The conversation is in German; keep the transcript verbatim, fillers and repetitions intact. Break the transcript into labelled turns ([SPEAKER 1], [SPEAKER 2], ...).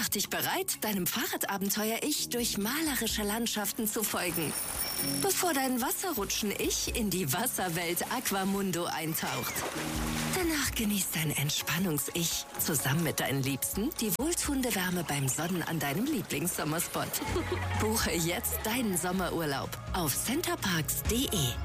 [SPEAKER 1] Mach dich bereit, deinem Fahrradabenteuer-Ich durch malerische Landschaften zu folgen. Bevor dein Wasserrutschen-Ich in die Wasserwelt Aquamundo eintaucht. Danach genießt dein Entspannungs-Ich zusammen mit deinen Liebsten die wohltuende Wärme beim Sonnen an deinem Lieblingssommerspot. Buche jetzt deinen Sommerurlaub auf centerparks punkt de.